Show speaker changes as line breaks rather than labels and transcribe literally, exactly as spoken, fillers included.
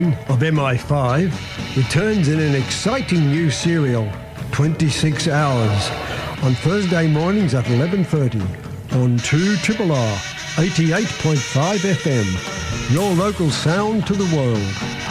of M I five returns in an exciting new serial, twenty-six hours, on Thursday mornings at eleven thirty on two R R R eighty-eight point five F M. Your local sound to the world.